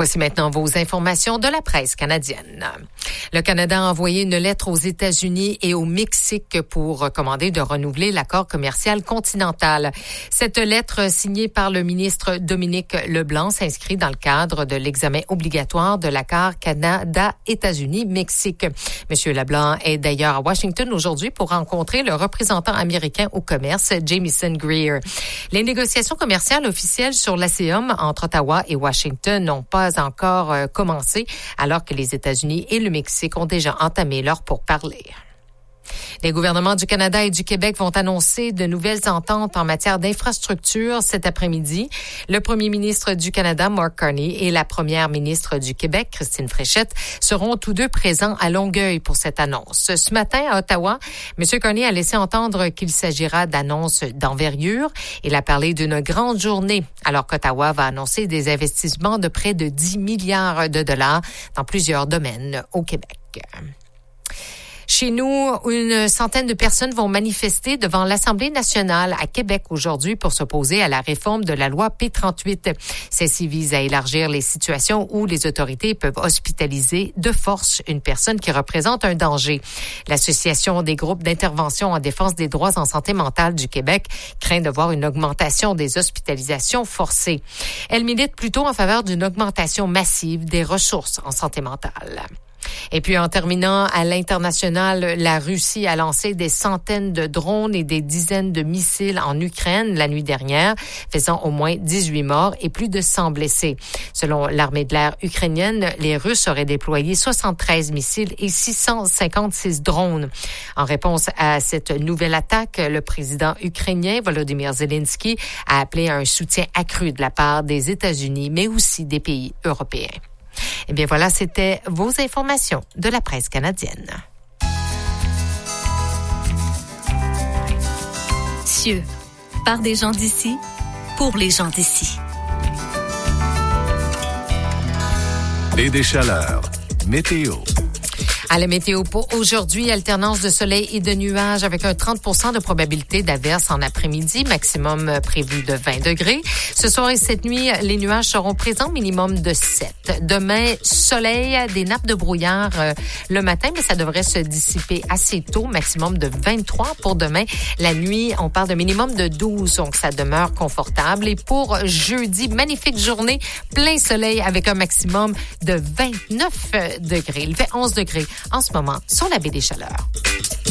Voici maintenant vos informations de la presse canadienne. Le Canada a envoyé une lettre aux États-Unis et au Mexique pour recommander de renouveler l'accord commercial continental. Cette lettre signée par le ministre Dominique Leblanc s'inscrit dans le cadre de l'examen obligatoire de l'accord Canada-États-Unis-Mexique. Monsieur Leblanc est d'ailleurs à Washington aujourd'hui pour rencontrer le représentant américain au commerce, Jamieson Greer. Les négociations commerciales officielles sur l'ASEAN entre Ottawa et Washington n'ont pas encore commencé, alors que les États-Unis et le Mexique ont déjà entamé leur pourparlers. Les gouvernements du Canada et du Québec vont annoncer de nouvelles ententes en matière d'infrastructure cet après-midi. Le premier ministre du Canada, Mark Carney, et la première ministre du Québec, Christine Fréchette, seront tous deux présents à Longueuil pour cette annonce. Ce matin, à Ottawa, M. Carney a laissé entendre qu'il s'agira d'annonces d'envergure. Il a parlé d'une grande journée, alors qu'Ottawa va annoncer des investissements de près de 10 milliards de dollars dans plusieurs domaines au Québec. Chez nous, une centaine de personnes vont manifester devant l'Assemblée nationale à Québec aujourd'hui pour s'opposer à la réforme de la loi P38. Celle-ci vise à élargir les situations où les autorités peuvent hospitaliser de force une personne qui représente un danger. L'Association des groupes d'intervention en défense des droits en santé mentale du Québec craint de voir une augmentation des hospitalisations forcées. Elle milite plutôt en faveur d'une augmentation massive des ressources en santé mentale. Et puis, en terminant, à l'international, la Russie a lancé des centaines de drones et des dizaines de missiles en Ukraine la nuit dernière, faisant au moins 18 morts et plus de 100 blessés. Selon l'armée de l'air ukrainienne, les Russes auraient déployé 73 missiles et 656 drones. En réponse à cette nouvelle attaque, le président ukrainien Volodymyr Zelensky a appelé à un soutien accru de la part des États-Unis, mais aussi des pays européens. Eh bien voilà, c'était vos informations de la presse canadienne. CIeux, par des gens d'ici, pour les gens d'ici. Et des chaleurs. Météo. À la météo pour aujourd'hui, alternance de soleil et de nuages avec un 30% de probabilité d'averse en après-midi, maximum prévu de 20 degrés. Ce soir et cette nuit, les nuages seront présents, minimum de 7. Demain, soleil, des nappes de brouillard le matin, mais ça devrait se dissiper assez tôt, maximum de 23 pour demain. La nuit, on parle de minimum de 12, donc ça demeure confortable. Et pour jeudi, magnifique journée, plein soleil avec un maximum de 29 degrés. Il fait 11 degrés en ce moment sur la baie des Chaleurs.